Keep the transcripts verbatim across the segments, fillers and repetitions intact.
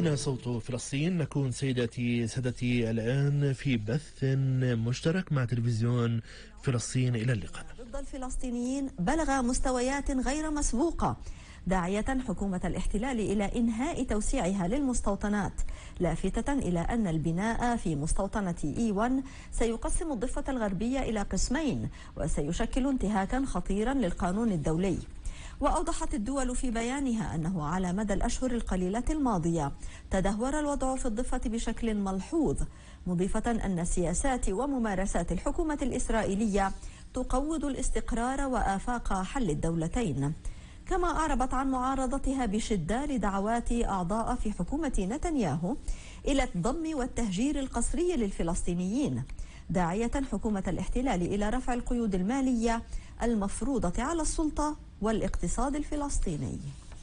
هنا صوت فلسطين. نكون سيداتي سادتي الآن في بث مشترك مع تلفزيون فلسطين. إلى اللقاء. ضد الفلسطينيين بلغ مستويات غير مسبوقة، داعية حكومة الاحتلال إلى إنهاء توسيعها للمستوطنات، لافتة إلى أن البناء في مستوطنة إي واحد سيقسم الضفة الغربية إلى قسمين وسيشكل انتهاكا خطيرا للقانون الدولي. وأوضحت الدول في بيانها أنه على مدى الأشهر القليلة الماضية تدهور الوضع في الضفة بشكل ملحوظ، مضيفة أن سياسات وممارسات الحكومة الإسرائيلية تقوض الاستقرار وآفاق حل الدولتين. كما أعربت عن معارضتها بشدة لدعوات أعضاء في حكومة نتنياهو إلى الضم والتهجير القسري للفلسطينيين، داعية حكومة الاحتلال إلى رفع القيود المالية المفروضة على السلطة والاقتصاد الفلسطيني.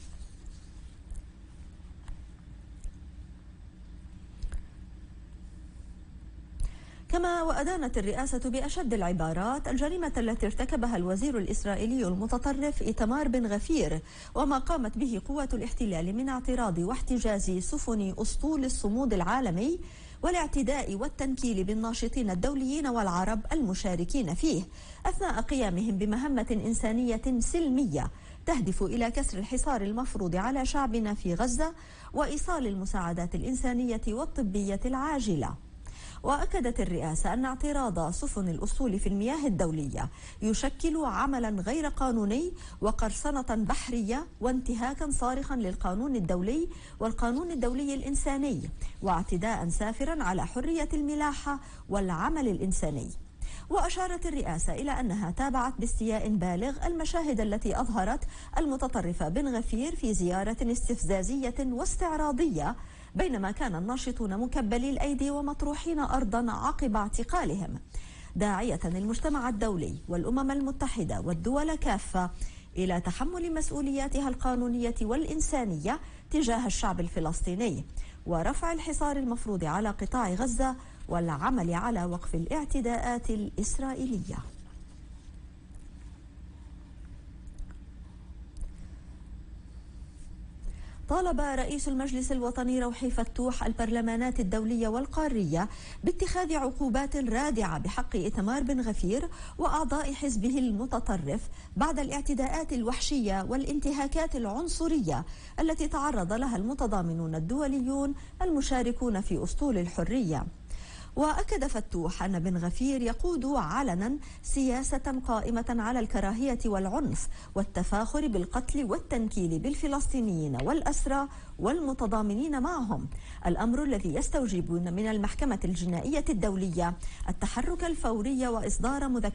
كما وأدانت الرئاسة بأشد العبارات الجريمة التي ارتكبها الوزير الإسرائيلي المتطرف إيتمار بن غفير وما قامت به قوات الاحتلال من اعتراض واحتجاز سفن أسطول الصمود العالمي والاعتداء والتنكيل بالناشطين الدوليين والعرب المشاركين فيه أثناء قيامهم بمهمة إنسانية سلمية تهدف إلى كسر الحصار المفروض على شعبنا في غزة وإيصال المساعدات الإنسانية والطبية العاجلة. وأكدت الرئاسة أن اعتراض سفن الأسطول في المياه الدولية يشكل عملا غير قانوني وقرصنة بحرية وانتهاكا صارخا للقانون الدولي والقانون الدولي الإنساني واعتداء سافرا على حرية الملاحة والعمل الإنساني. وأشارت الرئاسة إلى أنها تابعت باستياء بالغ المشاهد التي أظهرت المتطرف بن غفير في زيارة استفزازية واستعراضية بينما كان الناشطون مكبلي الأيدي ومطروحين أرضا عقب اعتقالهم، داعية المجتمع الدولي والأمم المتحدة والدول كافة إلى تحمل مسؤولياتها القانونية والإنسانية تجاه الشعب الفلسطيني ورفع الحصار المفروض على قطاع غزة والعمل على وقف الاعتداءات الإسرائيلية. طالب رئيس المجلس الوطني روحي فتوح البرلمانات الدولية والقارية باتخاذ عقوبات رادعة بحق إيتمار بن غفير وأعضاء حزبه المتطرف بعد الاعتداءات الوحشية والانتهاكات العنصرية التي تعرض لها المتضامنون الدوليون المشاركون في أسطول الحرية. وأكد فتوح أن بن غفير يقود علنا سياسة قائمة على الكراهية والعنف والتفاخر بالقتل والتنكيل بالفلسطينيين والأسرى والمتضامنين معهم، الأمر الذي يستوجب من المحكمة الجنائية الدولية التحرك الفوري وإصدار مذكرة